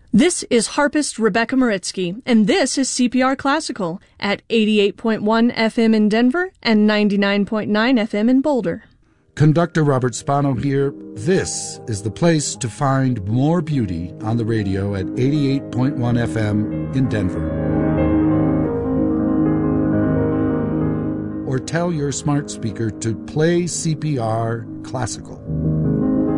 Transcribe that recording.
This is harpist Rebecca Maritsky, and this is CPR Classical at 88.1 FM in Denver and 99.9 FM in Boulder. Conductor Robert Spano here. This is the place to find more beauty on the radio at 88.1 FM in Denver. Or tell your smart speaker to play CPR Classical.